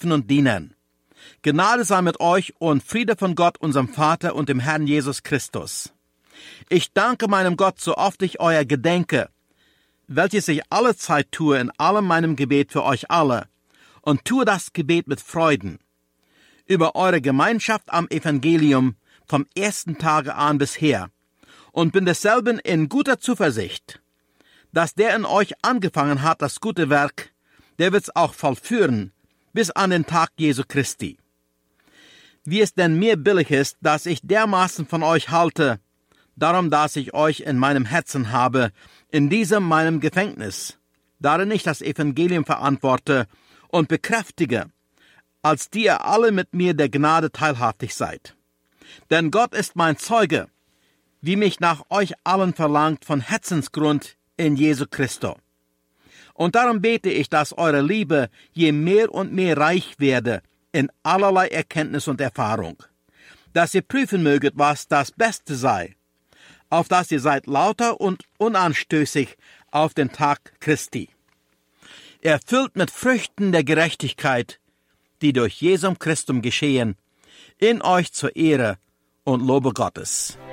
Sklaven und Dienern. Gnade sei mit euch und Friede von Gott, unserem Vater und dem Herrn Jesus Christus. Ich danke meinem Gott, so oft ich euer gedenke, welches ich alle Zeit tue in allem meinem Gebet für euch alle, und tue das Gebet mit Freuden, über eure Gemeinschaft am Evangelium vom ersten Tage an bisher, und bin desselben in guter Zuversicht, dass der in euch angefangen hat, das gute Werk, der wird's auch vollführen, bis an den Tag Jesu Christi. Wie es denn mir billig ist, dass ich dermaßen von euch halte, darum, dass ich euch in meinem Herzen habe, in diesem meinem Gefängnis, darin ich das Evangelium verantworte und bekräftige, als die ihr alle mit mir der Gnade teilhaftig seid. Denn Gott ist mein Zeuge, wie mich nach euch allen verlangt von Herzensgrund in Jesu Christo. Und darum bete ich, dass eure Liebe je mehr und mehr reich werde in allerlei Erkenntnis und Erfahrung, dass ihr prüfen möget, was das Beste sei, auf dass ihr seid lauter und unanstößig auf den Tag Christi, erfüllt mit Früchten der Gerechtigkeit, die durch Jesum Christum geschehen, in euch zur Ehre und Lobe Gottes.